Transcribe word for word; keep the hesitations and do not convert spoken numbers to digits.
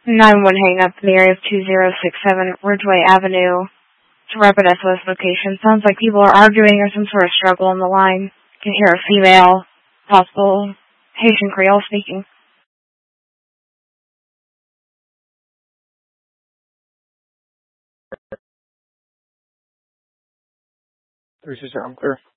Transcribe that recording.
nine one hang up in the area of two zero six seven Ridgeway Avenue to Rapid S O S location. Sounds like people are arguing or some sort of struggle on the line. You can hear a female, possible Haitian Creole speaking. three six seven, clear.